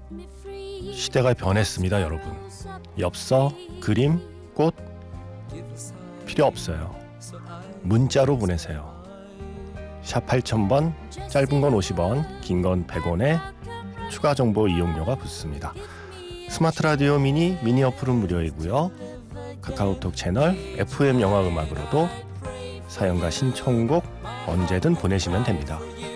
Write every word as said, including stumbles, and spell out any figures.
시대가 변했습니다, 여러분. 엽서, 그림, 꽃 필요 없어요. 문자로 보내세요. 샵 팔천 번, 짧은 건 오십 원, 긴 건 백 원에 추가 정보 이용료가 붙습니다. 스마트 라디오 미니, 미니 어플은 무료이고요. 카카오톡 채널 에프엠 영화 음악으로도 사연과 신청곡 언제든 보내시면 됩니다.